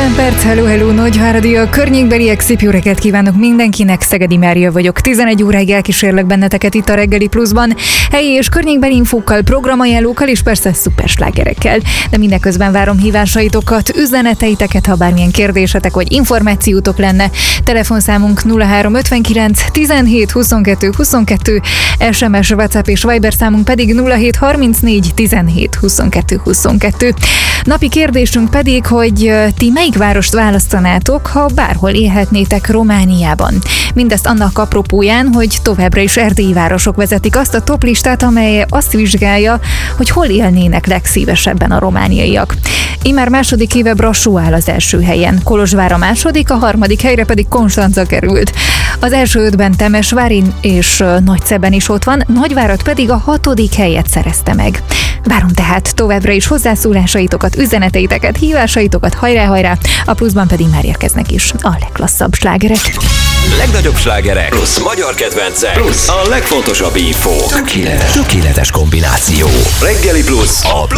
10 perc, hello, Nagyváradi, a környékbeliek, szép jó reggelt kívánok mindenkinek, Szegedi Mária vagyok. 11 óráig elkísérlek benneteket itt a Reggeli Pluszban, helyi és környékbeli infókkal, programajánlókkal és persze szuper slágerekkel. De mindeközben várom hívásaitokat, üzeneteiteket, ha bármilyen kérdésetek vagy információtok lenne. Telefonszámunk 0359 17 22 22, SMS, WhatsApp és Viber számunk pedig 0734 17 22 22. Napi kérdésünk pedig, hogy ti melyik várost választanátok, ha bárhol élhetnétek Romániában. Mindezt annak apropóján, hogy továbbra is erdélyi városok vezetik azt a toplistát, amely azt vizsgálja, hogy hol élnének legszívesebben a romániaiak. Immár második éve Brassó áll az első helyen, Kolozsvár a második, a harmadik helyre pedig Konstanza került. Az első 5-ben Temesvári és Nagyszeben is ott van, Nagyvárad pedig a 6. helyet szerezte meg. Várom tehát továbbra is hozzászólásaitokat, üzeneteiteket, hívásaitokat, hajrá, a Pluszban pedig már érkeznek is a legklasszabb slágerek. Legnagyobb slágerek plusz magyar kedvencek plusz a legfontosabb info. Tökéletes kombináció. Reggeli Plusz.